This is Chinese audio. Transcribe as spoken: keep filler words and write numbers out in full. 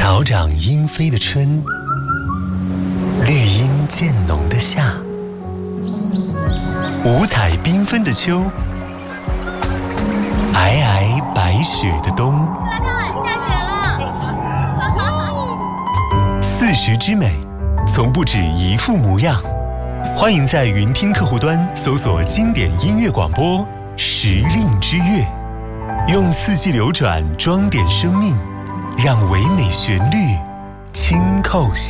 草长莺飞的春，绿荫渐浓的夏，五彩缤纷的秋，皑皑白雪的冬。 来看，下雪了！ 四时之美，从不止一副模样。欢迎在云听客户端搜索经典音乐广播时令之乐，用四季流转装点生命，让唯美旋律轻叩响。